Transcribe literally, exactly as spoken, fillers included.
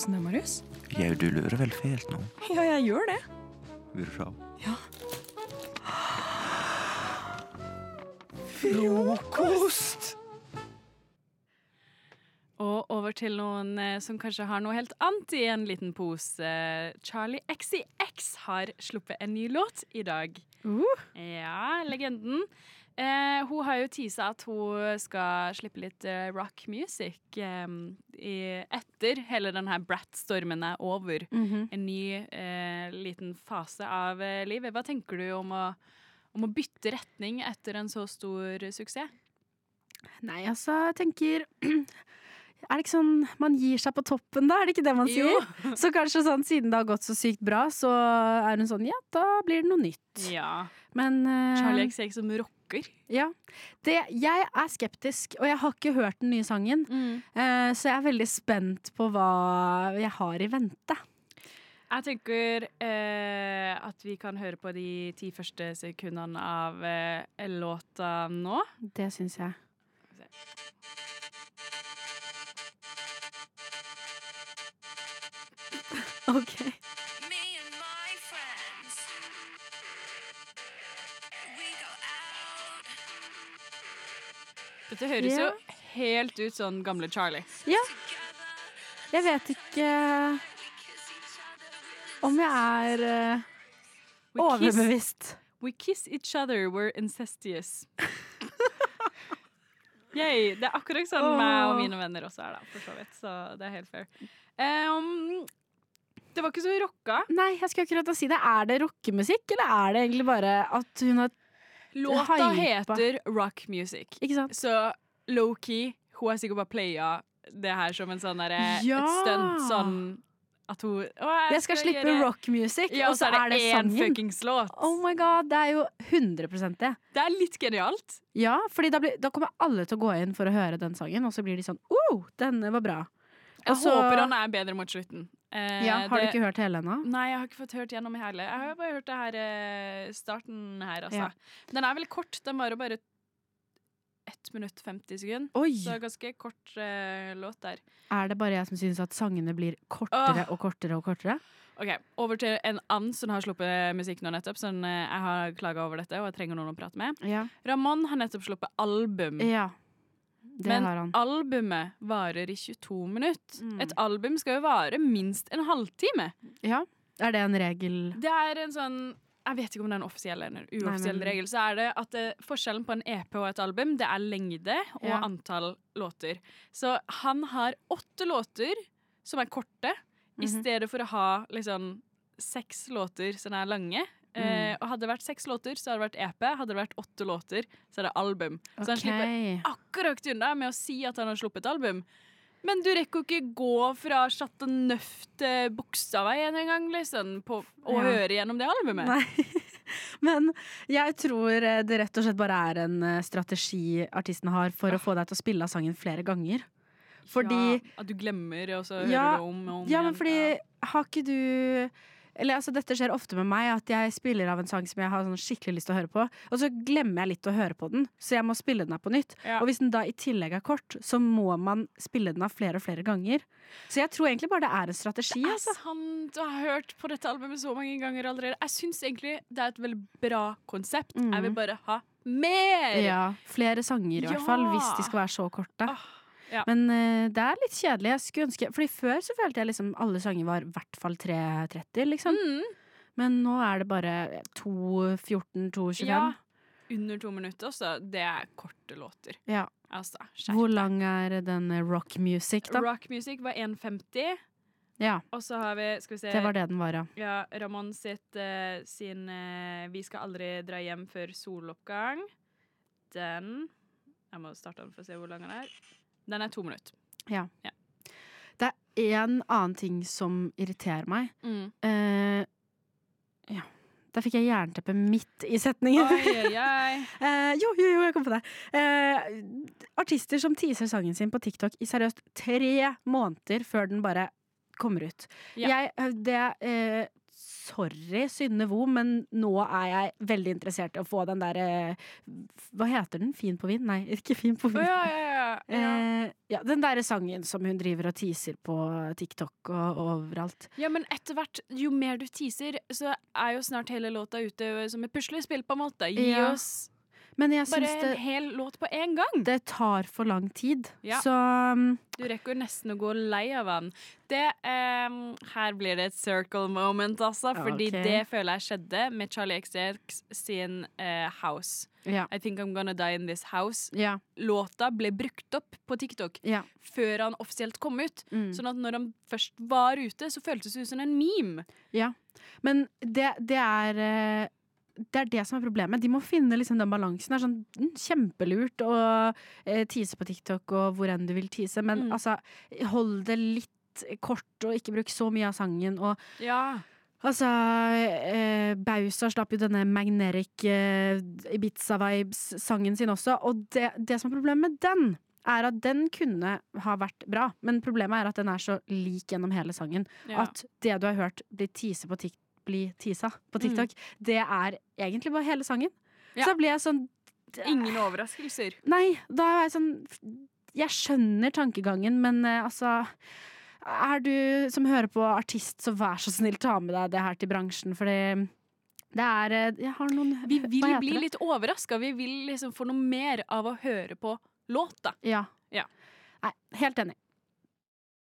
Sånn det, Marius? Ja, du lurer vel fælt nå. Ja, jeg gjør det. Vil du se? Ja. Frokost! Og over til noen eh, som kanskje har noe helt annet i en liten pose. Charlie X C X har sluppet en ny låt i dag. Uh. Ja, legenden. Eh, hun har jo tisa at hun skal slippe litt eh, rock music eh, i, etter hele denne Brat-stormen er over. Mm-hmm. En ny eh, liten fase av eh, livet. Hva tenker du om å, om å bytte retning etter en så stor suksess? Nei, altså, jeg tenker er det ikke sånn man gir seg på toppen da? Er det ikke det man sier? Jo. Så kanskje sånn, siden det har gått så sykt bra, så er hun sånn, ja, da blir det noe nytt. Ja. Men uh, Charlie X C X som rocker. Ja. Det, jeg er skeptisk, og jeg har ikke hørt den nye sangen. Mm. Uh, så jeg er veldig spent på hva jeg har i vente. Jeg tenker eh, at vi kan høre på de ti første sekundene av eh, låta nå. Det syns jeg. Ok. Dette høres Ja. jo helt ut sånn gamle Charlie. Ja. Jeg vet ikke om jeg er uh, We kiss, overbevist. we kiss each other, we're incestuous. Yay, det er akkurat sånn Åh. meg og mine venner også er da, for så vidt. Så det er helt fair. Um, det var ikke så rocka. Nei, jeg skal akkurat si det. Er det rockemusikk, eller er det egentlig bare at hun har Låta hypa. heter Rock Music. Ikke sant? Så low-key, hun har sikkert bare playa det her som en sånn der, Ja. et stunt, sånn at hun å, Jeg skal slippe gjøre- rockmusikk, Ja, og så er det en sangen. fuckings låt. Oh my god, det er jo hundre prosent det. Det er litt genialt. Ja, fordi da, blir, da kommer alle til å gå inn for å høre den sangen, og så blir de sånn, oh, denne var bra. Jeg Og så- håper han er bedre mot slutten. Eh, Ja, har det- du ikke hørt hele ennå? Nei, jeg har ikke fått hørt gjennom hele. Jeg har bare hørt det her eh, starten her, altså. Ja. Den er veldig kort. Den varer bare ett minutt femti sekunder. Oi! Så ganske kort eh, låt der. Er det bare jeg som synes at sangene blir kortere og kortere og kortere? Ok, over til en annen som har sluppet musikk nå nettopp. Sånn, eh, jeg har klaget over dette, og jeg trenger noen å prate med. Ja. Ramón har nettopp sluppet album. Ja, det Men har han. albumet varer i tjueto minutter. Mm. Et album skal jo vare minst en halvtime. Ja, er det en regel? Det er en sånn, jeg vet ikke om det er en offisiell eller uoffisiell Nei, men- regel, så er det at eh, forskjellen på en E P og et album, det er lengde og Ja. antall låter. Så han har åtte låter som er korte, i Mhm. stedet for å ha liksom seks låter som er lange. Eh, Mm. og hadde det vært seks låter, så hadde det vært E P. Hadde det vært åtte låter, så er det album. Så han slipper Ok. akkurat unna med å si at han har sluppet album. Men du rekker jo ikke gå fra Chateau Neuf til Bogstadveien en gang, liksom, på, og Ja. høre gjennom det albumet. Nei. Men jeg tror eh, det rett og slett bare er en eh, strategi artisten har for å få deg til å spille av sangen flere ganger. Fordi Ja, at du glemmer, og så Ja, hører du om og om Ja, men igjen. fordi har ikke du Eller altså, dette skjer ofte med meg, at jeg spiller av en sang som jeg har sånn skikkelig lyst til å høre på, og så glemmer jeg litt å høre på den, så jeg må spille den av på nytt. Ja. Og hvis den da i tillegg er kort, så må man spille den av flere og flere ganger. Så jeg tror egentlig bare det er en strategi, Det er altså. sant, du har hørt på dette albumet så mange ganger allerede. Jeg syns egentlig det er et veldig bra konsept. Mm. Jeg vil bare ha mer! Ja, flere sanger i hvert Ja. fall, hvis de skal være så korte. Åh, ja. Men eh, det er litt kjedelig. Jeg skulle ønske, fordi før så følte jeg liksom alle sanger var i hvert fall tre tretti, liksom. Mm. Men nå er det bare to fjorten, to tjuefem. Ja. Under to minutter også. Det er korte låter. Ja. Altså, skjerp Hvor deg. lang er den rock music, da? Rock Music var én femti. Ja, Og så har vi, skal vi se det var det den var, ja. Ja, Ramón sitt eh, sin eh, 'Vi skal aldri dra hjem før soloppgang'. Den Jeg må starte den for å se hvor lang den er. Den er to minutter. ja. Ja. Det er en annen ting som irriterer meg. Mm. Eh, ja. Da fikk jeg jernteppe midt i setningen. Oi, oi, oi. Eh, jo, jo, jo, jeg kom på det. Eh, artister som teaser sangen sin på TikTok i seriøst tre måneder før den bare kommer ut. Ja. Jeg, eh, det eh, sorry, Synne Vo, men nå er jeg veldig interessert i å få den der eh, hva heter den? Fin på vind? Nei, ikke Fin på Å, vind. ja, ja, ja, ja. Eh, ja, den der sangen som hun driver og teaser på TikTok og, og overalt. Ja, men etter hvert, jo mer du teaser, så er jo snart hele låta ute som et puslespill, på en måte. Gi Ja. oss Men jeg bare syns en det, hel låt på en gang. det tar for lang tid. Ja. Så um, Du rekker nesten å gå lei av den. Det, ehm, her blir det et circle moment, altså. Fordi Ok. det føler jeg skjedde med Charlie X C X sin eh, House. ja. I Think I'm Gonna Die In This House. Ja. Låta ble brukt opp på TikTok ja. før han offisielt kom ut. Mm. Sånn at når han først var ute, så føltes det ut som en meme. Ja, men det, det er eh, det er det som er problemet. De må finne liksom den balansen. Det er sånn mm, kjempelurt å eh, tease på TikTok og hvor enn du vil tease, men Mm. altså, hold det litt kort og ikke bruk så mye av sangen. Og Ja. altså, eh, Bausa slapp jo denne Magnetic eh, Ibiza-vibes-sangen sin også, og det, det som er problemet med den, er at den kunne ha vært bra, men problemet er at den er så lik gjennom hele sangen. Ja. At det du har hørt bli tease på TikTok bli teasa på TikTok, det er egentlig bare hele sangen. Ja. Så da blir jeg sånn Ingen overraskelser. Nei, da er jeg sånn Jeg skjønner tankegangen, men eh, altså er du som hører på artist, så vær så snill ta med deg det her til bransjen, for det er eh, Jeg har noen Vi hva vil heter bli det? litt overraska. Vi vil liksom få noe mer av å høre på låta. Ja. Ja. Nei, helt enig.